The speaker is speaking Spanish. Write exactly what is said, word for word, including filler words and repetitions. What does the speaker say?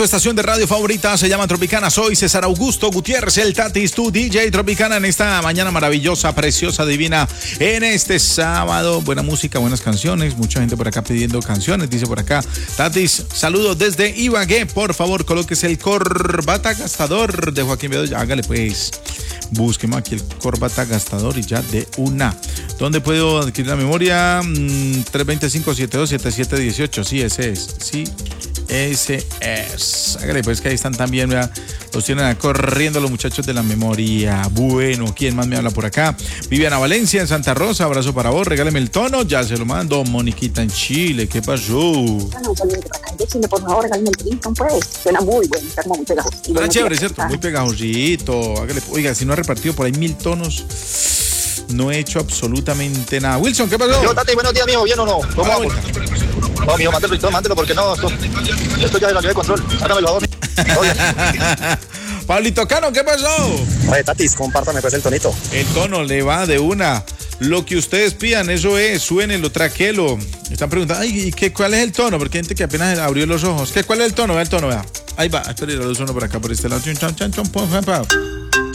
Estación de radio favorita se llama Tropicana. Soy César Augusto Gutiérrez, el Tatis, tu D J Tropicana, en esta mañana maravillosa, preciosa, divina, en este sábado. Buena música, buenas canciones, mucha gente por acá pidiendo canciones. Dice por acá, Tatis, saludos desde Ibagué, por favor, colóquese el Corbata Gastador de Joaquín Bedoya. Hágale pues, búsqueme aquí el Corbata Gastador y ya de una. ¿Dónde puedo adquirir la memoria? Mm, tres dos cinco, siete dos siete siete uno ocho, sí, ese es, sí. Ese es. Hágale pues que ahí están también, ¿verdad? Los tienen corriendo los muchachos de la memoria. Bueno, ¿quién más me habla por acá? Viviana Valencia en Santa Rosa, abrazo para vos, regáleme el tono, ya se lo mando. Moniquita en Chile, ¿qué pasó? Bueno, Chile, por favor, regáleme el Clinton, pues. Suena muy bueno, está como muy pegajosito. Está chévere, ¿cierto? Muy pegajosito. Hágale, oiga, si no ha repartido por ahí mil tonos, no he hecho absolutamente nada. Wilson, ¿qué pasó? Yo, Tati, buenos días, mijo, ¿bien o no? ¿Cómo ah, vamos? No, mijo, mándelo y todo, mándelo porque no, esto, esto ya es la nivel de control. Sácamelo a dos. Pablito Cano, ¿qué pasó? Oye, Tatis, compártame pues el tonito. El tono le va de una. Lo que ustedes pidan, eso es, suénenlo, traquelo. Están preguntando, ay, ¿y qué, cuál es el tono? Porque hay gente que apenas abrió los ojos. ¿Qué, ¿Cuál es el tono? Vea el tono, vea. Ahí va, espera, la luz uno por acá, por este lado. Chon, chon, chon, chon,